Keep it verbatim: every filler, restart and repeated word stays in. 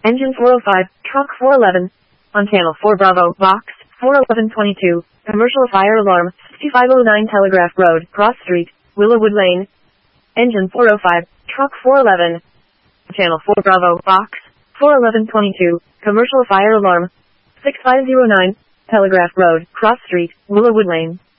Engine four oh five, truck four eleven. On channel four Bravo, box, four eleven twenty-two. Commercial fire alarm, sixty-five oh nine Telegraph Road, Cross Street, Willowwood Lane. Engine four oh five, truck four eleven. Channel four Bravo, box, four eleven twenty-two. Commercial fire alarm, sixty-five oh nine, Telegraph Road, Cross Street, Willowwood Lane.